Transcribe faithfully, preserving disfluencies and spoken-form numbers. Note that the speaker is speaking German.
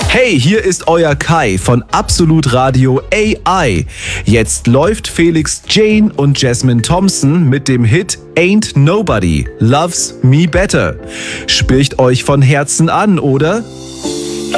Hey, hier ist euer Kai von Absolut Radio A I. Jetzt läuft Felix Jane und Jasmine Thompson mit dem Hit Ain't Nobody Loves Me Better. Spricht euch von Herzen an, oder?